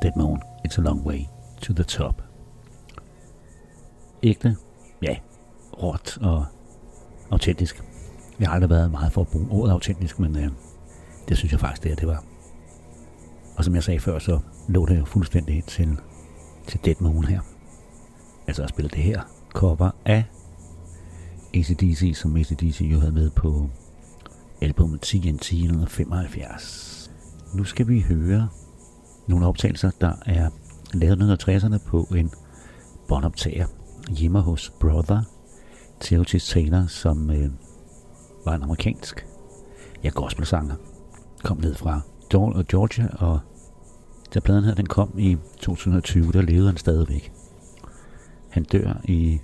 Dead Moon, It's a Long Way to the Top. Ægte, ja, råt og autentisk. Jeg har aldrig været meget for at bruge ordet autentisk, men det synes jeg faktisk, det var. Og som jeg sagde før, så lå det jo fuldstændig til Dead Moon her. Altså at spille det her cover af AC/DC, som AC/DC jo havde med på albumet TNT 1975. Nu skal vi høre nogle optagelser, der er lavet i 1960'erne på en båndoptager hjemme hos Brother til Otis Taylor, som var en amerikansk gospelsanger. Kom ned fra Georgia, og da pladen her den kom i 2020, der levede han stadigvæk. Han dør i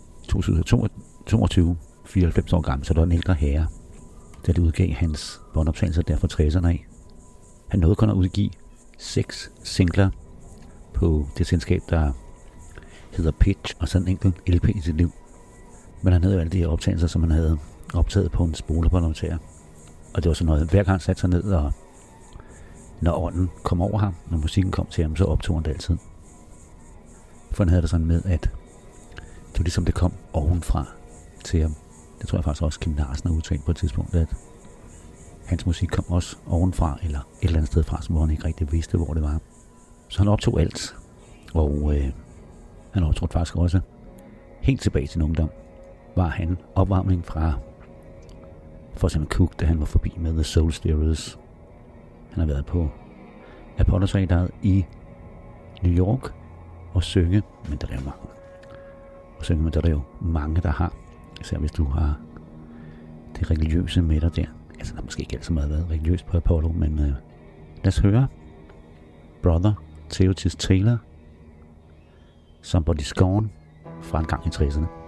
2022, 94 år gammel, så der er en ældre herre, da det udgav hans båndoptagelser der fra 60'erne af. Han nåede kun at udgive 6 singler på det selskab, der hedder Pitch, og så en enkelt LP i sit liv. Men han havde jo alle de her optagelser, som han havde optaget på en spolebåndoptager. Og det var sådan noget, hver gang han satte sig ned, og når ånden kom over ham, når musikken kom til ham, så optog han det altid. For han havde det sådan med, at det var ligesom det kom ovenfra til ham. Det tror jeg faktisk også, Kim Larsen har udtalt på et tidspunkt, at hans musik kom også ovenfra, eller et eller andet sted fra, hvor han ikke rigtig vidste, hvor det var. Så han optog alt, og han optog faktisk også helt tilbage til sin ungdom. Var han opvarmning fra for eksempel Cook, da han var forbi med The Soul Stirrers. Han har været på Apollo-teateret i New York og synge, men der er jo mange. Og synge, men der er jo mange, der har. Især hvis du har det religiøse med dig der. Altså, der har måske ikke altid meget været religiøst på Apollo, men lad os høre Brother til Otis Taylor, Somebody's Gone, fra en gang i 60'erne.